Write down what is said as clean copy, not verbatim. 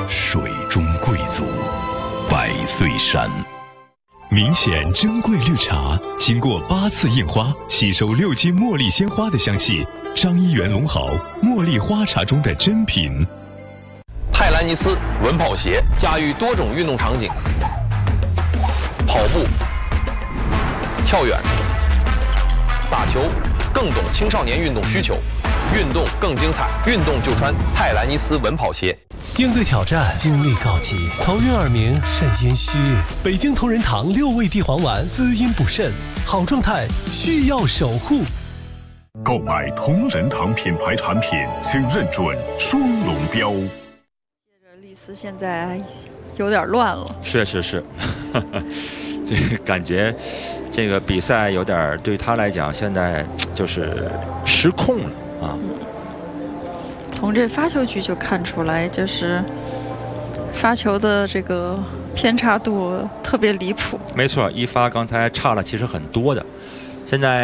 水中贵族，百岁山。 明显珍贵绿茶，经过8次印花，吸收6斤茉莉鲜花的香气。张一元龙豪茉莉花茶中的珍品。 泰兰尼斯稳跑鞋驾驭多种运动场景，跑步、跳远、打球，更懂青少年运动需求，运动更精彩，运动就穿泰兰尼斯稳跑鞋。 应对挑战，精力告急，头晕耳鸣，肾阴虚。北京同仁堂6味地黄丸，滋阴补肾，好状态需要守护。 购买同仁堂品牌产品，请认准双龙标。 接着，丽丝现在有点乱了。 是，这个感觉，这个比赛有点对他来讲，现在就是失控了啊。 从这发球局就看出来，就是发球的这个偏差度特别离谱。 没错，一发刚才差了其实很多的，现在。